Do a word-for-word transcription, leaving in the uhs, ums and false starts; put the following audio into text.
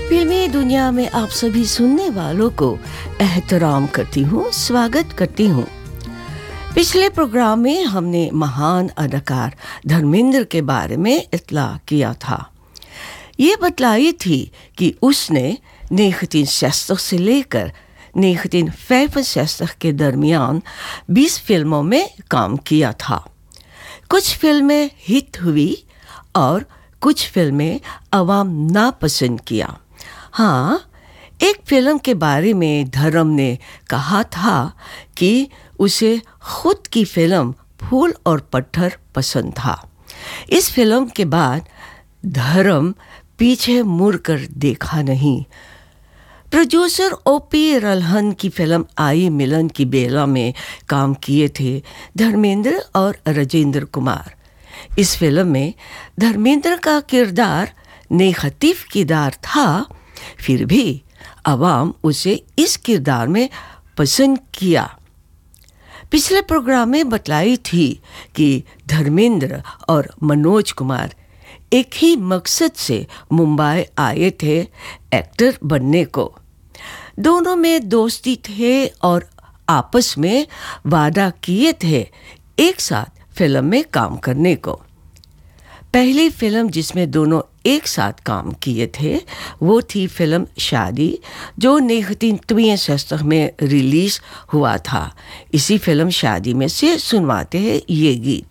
फिल्मी दुनिया में आप सभी सुनने वालों को एहतराम करती हूँ, स्वागत करती हूँ। पिछले प्रोग्राम में हमने महान अदाकार धर्मेंद्र के बारे में इत्तला किया था। ये बतलाई थी कि उसने उन्नीस सौ छियासठ से लेकर उन्नीस सौ पैंसठ के दरमियान बीस फिल्मों में काम किया था। कुछ फिल्में हिट हुई और कुछ फिल्में अवाम नापसंद किया। हाँ, एक फिल्म के बारे में धर्म ने कहा था कि उसे खुद की फिल्म फूल और पत्थर पसंद था। इस फिल्म के बाद धर्म पीछे मुड़कर देखा नहीं। प्रोड्यूसर ओपी रल्हन की फिल्म आई मिलन की बेला में काम किए थे धर्मेंद्र और राजेंद्र कुमार। इस फिल्म में धर्मेंद्र का किरदार नेगेटिव किरदार था, फिर भी अवाम उसे इस किरदार में पसंद किया। पिछले प्रोग्राम में बतलाई थी कि धर्मेंद्र और मनोज कुमार एक ही मकसद से मुंबई आए थे एक्टर बनने को। दोनों में दोस्ती थे और आपस में वादा किए थे एक साथ फिल्म में काम करने को। पहली फिल्म जिसमें दोनों एक साथ काम किए थे वो थी फिल्म शादी, जो उन्नीस सौ तिरसठ में रिलीज हुआ था। इसी फिल्म शादी में से सुनवाते हैं ये गीत।